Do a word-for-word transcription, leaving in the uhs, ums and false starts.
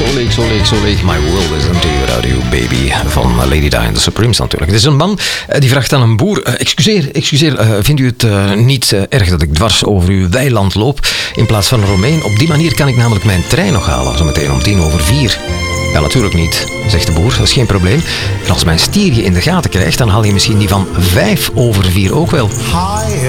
zo leeg, zo leeg, zo leeg. My world is empty without you, baby. Van Lady Di and the Supremes natuurlijk. Het is een man uh, die vraagt aan een boer... Uh, excuseer, excuseer, uh, vindt u het uh, niet uh, erg dat ik dwars over uw weiland loop in plaats van een Romein? Op die manier kan ik namelijk mijn trein nog halen, zo meteen om tien over vier. Ja, natuurlijk niet, zegt de boer. Dat is geen probleem. En als mijn stier je in de gaten krijgt, dan haal je misschien die van vijf over vier ook wel. Hi